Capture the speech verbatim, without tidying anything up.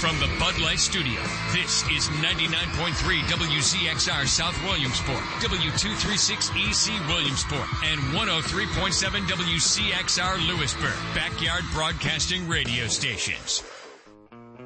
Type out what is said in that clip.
From the Bud Light Studio, this is ninety-nine point three W Z X R South Williamsport, W two thirty-six E C Williamsport, and one oh three point seven W C X R Lewisburg, Backyard Broadcasting Radio Stations.